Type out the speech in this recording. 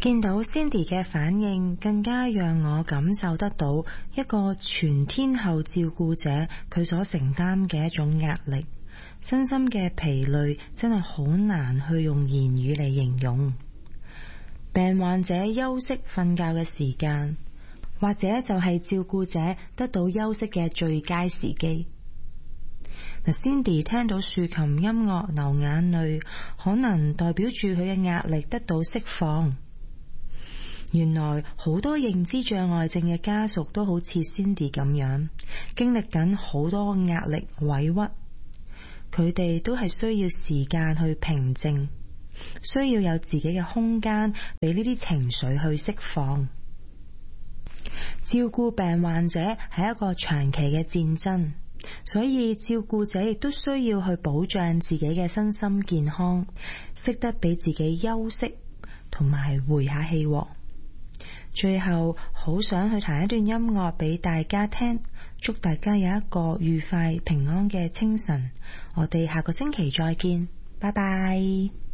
見到 Cindy 嘅反應，更加讓我感受得到一個全天候照顧者佢所承擔嘅一種壓力，身心嘅疲累真係好難去用言語嚟形容。病患者休息瞓覺嘅時間，或者就係照顧者得到休息嘅最佳時機。Cindy 聽到豎琴音樂流眼淚，可能代表住佢嘅壓力得到釋放。原來好多認知障礙症嘅家屬都好似 Cindy 咁樣，經歷緊好多壓力委屈，佢哋都係需要時間去平靜，需要有自己嘅空間俾呢啲情緒去釋放。照顧病患者係一個長期嘅戰爭，所以照顧者亦都需要去保障自己嘅身心健康，識得俾自己休息同埋回下氣喎。最後好想去彈一段音樂俾大家聽，祝大家有一個愉快平安嘅清晨。我哋下個星期再見，拜拜。